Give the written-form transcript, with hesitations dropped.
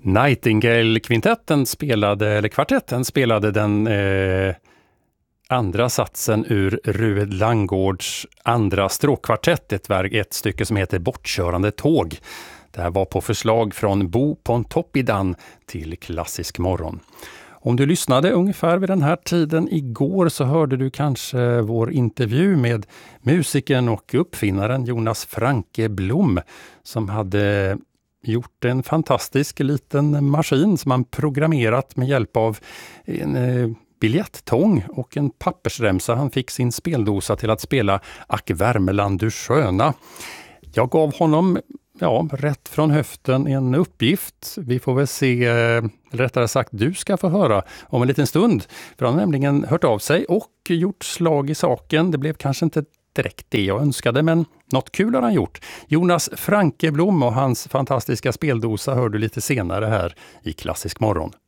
Nightingale-kvartetten spelade den andra satsen ur Rued Langårds andra stråkkvartett, ett stycke som heter Bortkörande tåg. Det här var på förslag från Bo Pontoppidan till Klassisk morgon. Om du lyssnade ungefär vid den här tiden igår så hörde du kanske vår intervju med musikern och uppfinnaren Jonas Franke Blom som hade gjort en fantastisk liten maskin som han programmerat med hjälp av en biljetttång och en pappersremsa. Han fick sin speldosa till att spela Ack Värmeland du sköna. Jag gav honom rätt från höften en uppgift. Vi får väl se, eller rättare sagt du ska få höra om en liten stund. För han har nämligen hört av sig och gjort slag i saken. Det blev kanske inte direkt det jag önskade, men något kul har han gjort. Jonas Franke Blom och hans fantastiska speldosa hör du lite senare här i Klassisk morgon.